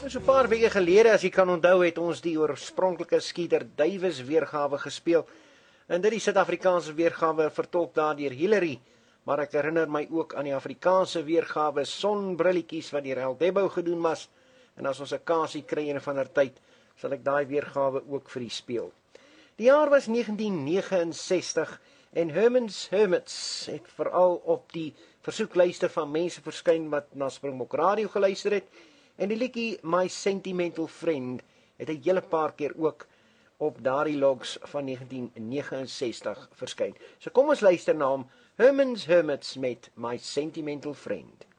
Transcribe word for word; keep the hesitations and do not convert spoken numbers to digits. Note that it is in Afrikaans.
So 'n paar weke gelede, as jy kan onthou, het ons die oorspronklike Skeeter Davis weergawe gespeel. En dit die Suid-Afrikaanse weergawe vertolk daar deur Hillary. Maar ek herinner my ook aan die Afrikaanse weergawe Sonbrilletjies wat deur Eldebou gedoen was. En as ons 'n kansie kry een van der tyd, sal ek daai weergawe ook vir u speel. Die jaar was negentien negenensestig en Herman's Hermits het veral op die versoeklyste van mense verskyn wat na Springbok Radio geluister het. En die liedjie My Sentimental Friend het 'n hele paar keer ook op daardie logs van negentien negenensestig verskyn. So kom ons luister na hom, Herman's Hermits met My Sentimental Friend.